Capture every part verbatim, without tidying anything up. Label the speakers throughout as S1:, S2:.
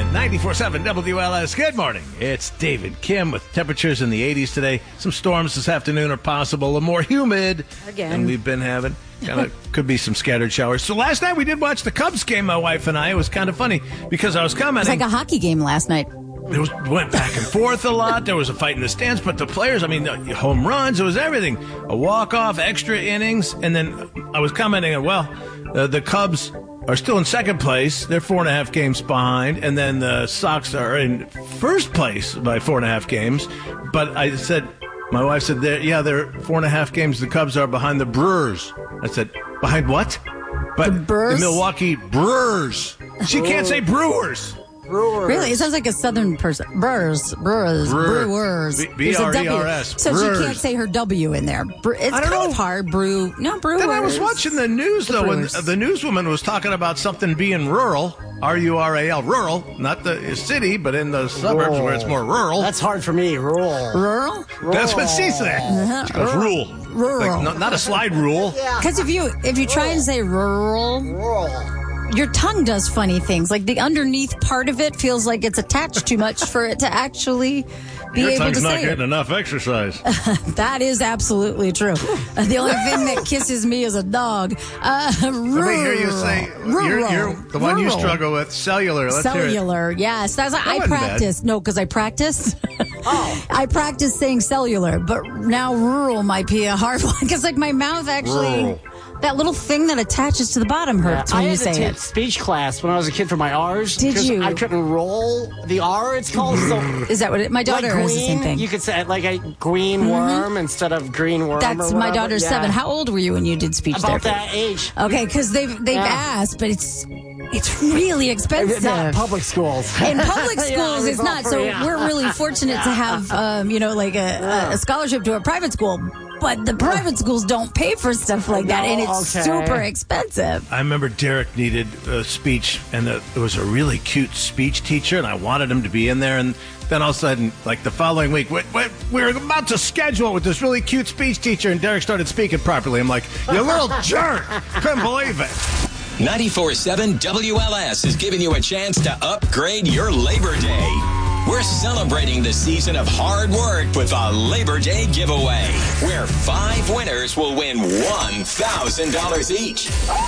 S1: ninety-four point seven W L S. Good morning. It's David Kim with temperatures in the eighties today. Some storms this afternoon are possible. A more humid
S2: Again.
S1: than we've been having. Kind of could be some scattered showers. So last night we did watch the Cubs game, my wife and I. It was kind of funny because I was commenting.
S2: It was like a hockey game last night.
S1: It was, went back and forth a lot. There was a fight in the stands, but the players, I mean, home runs, it was everything. A walk-off, extra innings, and then I was commenting on, well, uh, the Cubs are still in second place. They're four and a half games behind, and then the Sox are in first place by four and a half games. But I said, my wife said, they're, yeah, they're four and a half games. The Cubs are behind the Brewers. I said, behind what? But
S2: the Brewers?
S1: The Milwaukee Brewers. She can't say Brewers.
S3: Brewers.
S2: Really? It sounds like a southern person. Brewers. Brewers.
S1: Brewer.
S2: Brewers.
S1: B- B R E R S.
S2: So
S1: Brewers.
S2: she can't say her W in there. Bre- it's
S1: I don't
S2: kind
S1: know.
S2: of hard. Brew. No, Brewers.
S1: Then I was watching the news,
S2: The
S1: though, and
S2: Brewers.
S1: the newswoman was talking about something being rural, R U R A L, rural, not the city, but in the suburbs
S3: Rural.
S1: where it's more rural.
S3: That's hard for me. Rural.
S2: Rural?
S1: That's what she said. She goes, rural.
S2: Rural.
S1: Like, no, not a slide rule.
S2: Because if you if you try and say rural,
S3: Rural.
S2: your tongue does funny things. Like the underneath part of it feels like it's attached too much for it to actually be
S1: Your
S2: able
S1: tongue's
S2: to
S1: not
S2: say
S1: getting
S2: it.
S1: enough exercise.
S2: That is absolutely true. Uh, the only thing that kisses me is a dog. Uh,
S1: Let me hear you say,
S2: rural.
S1: you're, you're the one you
S2: Rural.
S1: struggle with, cellular. Let's hear it.
S2: Cellular, yes. That's I
S1: wasn't bad.
S2: practice. No, because I practice.
S3: Oh.
S2: I practice saying cellular, but now rural might be a hard one because like my mouth actually,
S1: Rural.
S2: that little thing that attaches to the bottom hurts
S3: I
S2: when you
S3: had to
S2: say
S3: take
S2: it.
S3: speech class when I was a kid for my R's.
S2: Did
S3: 'cause
S2: you?
S3: I couldn't roll the R, it's called. So,
S2: Is that what it? My daughter
S3: like
S2: has
S3: green,
S2: the same thing.
S3: you could say it like a green worm instead of green worm.
S2: That's
S3: or
S2: my
S3: whatever.
S2: daughter's
S3: Yeah.
S2: seven. How old were you when you did speech
S3: About
S2: therapy?
S3: that age.
S2: Okay, because they've they've
S3: Yeah.
S2: asked, but it's it's really expensive.
S3: Not public schools.
S2: In public
S3: Yeah,
S2: schools,
S3: we
S2: it's
S3: vote
S2: not.
S3: for-
S2: So
S3: yeah.
S2: we're really fortunate to have, um, you know, like a, a scholarship to a private school. But the private schools don't pay for stuff like that,
S3: No,
S2: and it's
S3: okay.
S2: super expensive.
S1: I remember Derek needed a speech, and it was a really cute speech teacher, and I wanted him to be in there. And then all of a sudden, like the following week, we, we, we were about to schedule it with this really cute speech teacher, and Derek started speaking properly. I'm like, you little jerk! Couldn't believe it.
S4: ninety-four point seven W L S is giving you a chance to upgrade your Labor Day. We're celebrating the season of hard work with a Labor Day giveaway, where five winners will win one thousand dollars each.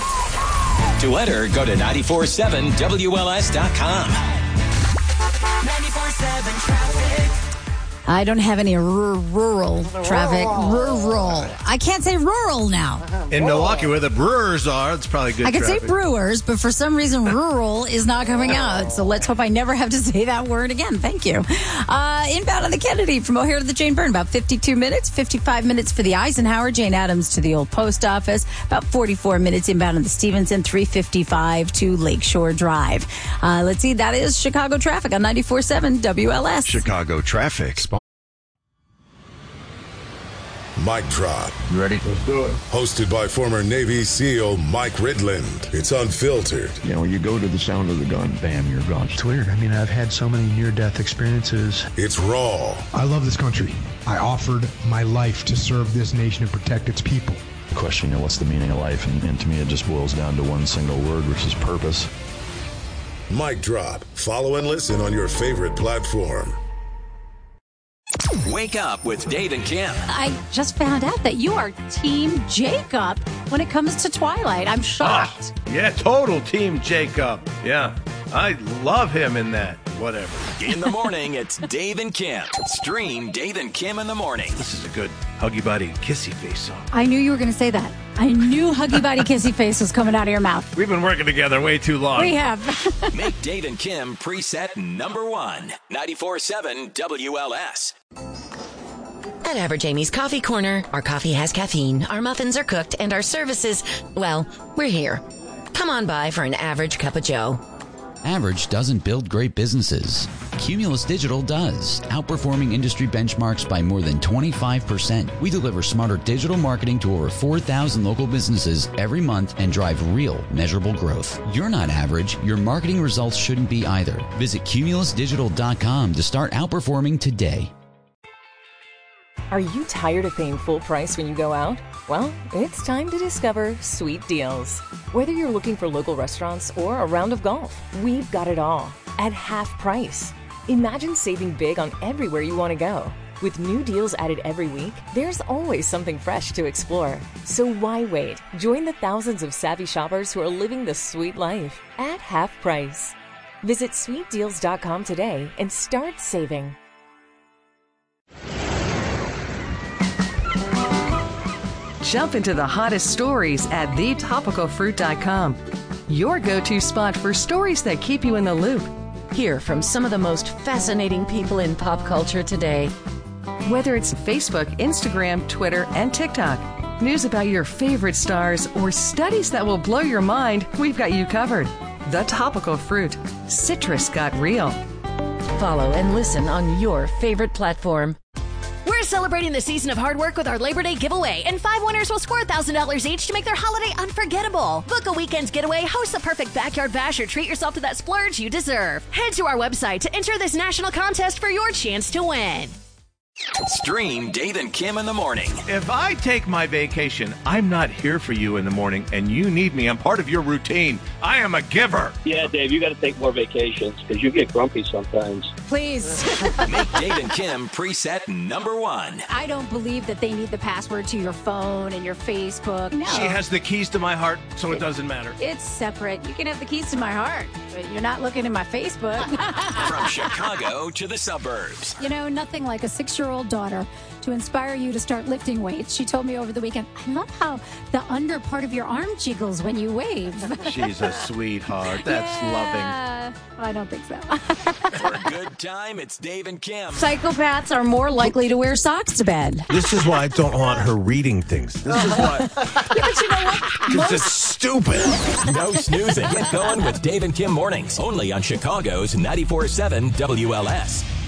S4: To enter, go to nine four seven W L S dot com.
S5: ninety-four point seven traffic.
S2: I don't have any r- rural traffic. Rural. I can't say rural now.
S1: In Milwaukee, where the Brewers are, it's probably good
S2: I could say
S1: traffic.
S2: brewers, but for some reason, rural is not coming out. So let's hope I never have to say that word again. Thank you. Uh, inbound on the Kennedy from O'Hare to the Jane Byrne, about fifty-two minutes, fifty-five minutes for the Eisenhower, Jane Addams to the old post office, about forty-four minutes inbound on the Stevenson, three fifty-five to Lakeshore Drive. Uh, let's see, that is Chicago traffic on ninety-four point seven W L S.
S6: Chicago traffic.
S7: Mic Drop.
S6: You ready?
S7: Let's do it. Hosted by former Navy SEAL Mike Ridland. It's unfiltered.
S6: You know, you go to the sound of the gun, bam, you're gone.
S8: It's weird. I mean, I've had so many near-death experiences.
S7: It's raw.
S8: I love this country. I offered my life to serve this nation and protect its people.
S9: Question, you know, what's the meaning of life? And, and to me, it just boils down to one single word, which is purpose.
S7: Mic Drop. Follow and listen on your favorite platform.
S4: Wake up with Dave and Kim.
S2: I just found out that you are Team Jacob when it comes to Twilight. I'm shocked.
S1: Ah, yeah, total Team Jacob. Yeah, I love him in that. Whatever.
S4: In the morning, it's Dave and Kim. Stream Dave and Kim in the morning.
S1: This is a good huggy buddy kissy face song.
S2: I knew you were going to say that. I knew Huggy Body Kissy Face was coming out of your mouth.
S1: We've been working together way too long.
S2: We have.
S4: Make Dave and Kim preset number one. ninety-four point seven W L S.
S10: At Average Amy's Coffee Corner, our coffee has caffeine, our muffins are cooked, and our services, well, we're here. Come on by for an average cup of joe.
S11: Average doesn't build great businesses. Cumulus Digital does, outperforming industry benchmarks by more than twenty-five percent. We deliver smarter digital marketing to over four thousand local businesses every month and drive real, measurable growth. You're not average. Your marketing results shouldn't be either. Visit cumulus digital dot com to start outperforming today.
S12: Are you tired of paying full price when you go out? Well, it's time to discover Sweet Deals. Whether you're looking for local restaurants or a round of golf, we've got it all. at half price. Imagine saving big on everywhere you want to go. With new deals added every week, there's always something fresh to explore. So why wait? Join the thousands of savvy shoppers who are living the sweet life at half price. Visit sweet deals dot com today and start saving.
S13: Jump into the hottest stories at the topical fruit dot com. Your go-to spot for stories that keep you in the loop.
S10: Hear from some of the most fascinating people in pop culture today.
S13: Whether it's Facebook, Instagram, Twitter, and TikTok, news about your favorite stars, or studies that will blow your mind, we've got you covered. The Topical Fruit. Citrus got real.
S10: Follow and listen on your favorite platform.
S14: We're celebrating the season of hard work with our Labor Day giveaway, and five winners will score one thousand dollars each to make their holiday unforgettable. Book a weekend's getaway, host the perfect backyard bash, or treat yourself to that splurge you deserve. Head to our website to enter this national contest for your chance to win.
S4: Stream Dave and Kim in the morning.
S1: If I take my vacation, I'm not here for you in the morning, and you need me. I'm part of your routine. I am a giver.
S15: Yeah, Dave, you got to take more vacations because you get grumpy sometimes.
S2: Please.
S4: Make Dave and Kim preset number one.
S2: I don't believe that they need the password to your phone and your Facebook. No.
S1: She has the keys to my heart, so it doesn't matter.
S2: It's separate. You can have the keys to my heart, but you're not looking at my Facebook.
S4: From Chicago to the suburbs.
S2: You know, nothing like a six-year-old daughter to inspire you to start lifting weights. She told me over the weekend, I love how the under part of your arm jiggles when you wave.
S1: She's a sweetheart. That's
S2: yeah, loving. I don't think so.
S4: For a good time, it's Dave and Kim.
S2: Psychopaths are more likely to wear socks to bed.
S1: This is why I don't want her reading things. This is why.
S2: Yeah, but you know what?
S1: Because it's stupid.
S4: No snoozing. Get going with Dave and Kim mornings. Only on Chicago's ninety-four point seven W L S.